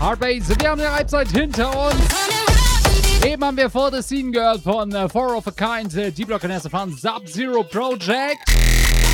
Hardbase, wir haben die Halbzeit hinter uns. Eben haben wir vor The Scene gehört von Four of a Kind, D-Block and SFN Sub-Zero Project.